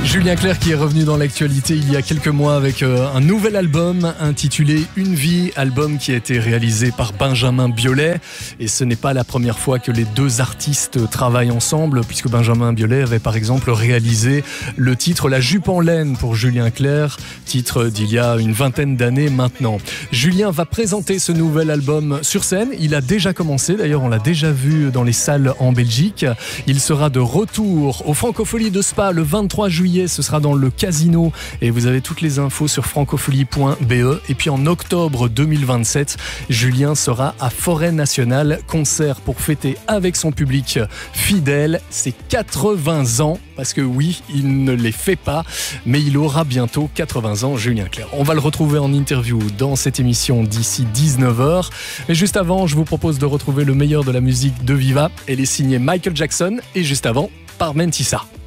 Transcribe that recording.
Julien Clerc qui est revenu dans l'actualité il y a quelques mois avec un nouvel album intitulé Une vie, album qui a été réalisé par Benjamin Biolay. Et ce n'est pas la première fois que les deux artistes travaillent ensemble, puisque Benjamin Biolay avait par exemple réalisé le titre La jupe en laine pour Julien Clerc, titre d'il y a une vingtaine d'années maintenant. Julien va présenter ce nouvel album sur scène. Il a déjà commencé, d'ailleurs on l'a déjà vu dans les salles en Belgique. Il sera de retour au Francophonie de Spa le 23 juillet. Ce sera dans le Casino et vous avez toutes les infos sur francophonie.be. Et puis en octobre 2027, Julien sera à Forêt Nationale, concert pour fêter avec son public fidèle ses 80 ans. Parce que oui, il ne les fait pas, mais il aura bientôt 80 ans, Julien Clerc. On va le retrouver en interview dans cette émission d'ici 19h. Mais juste avant, je vous propose de retrouver le meilleur de la musique de Viva. Elle est signée Michael Jackson et juste avant, par Mentissa.